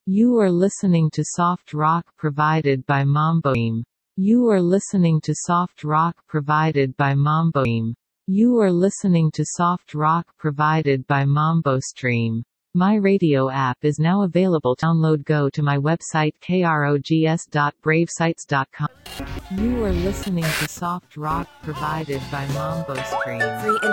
You are listening to soft rock provided by Mambo Stream. You are listening to soft rock provided by Mambo Stream. You are listening to soft rock provided by Mambo Stream. My radio app is now available. Download. Go to my website krogs.bravesites.com. You are listening to soft rock provided by Mambo Stream. Free